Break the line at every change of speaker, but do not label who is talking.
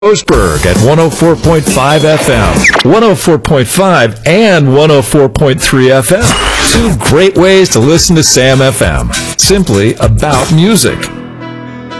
Roseburg at 104.5 FM, 104.5 and 104.3 FM. Two great ways to listen to Sam FM. Simply about music.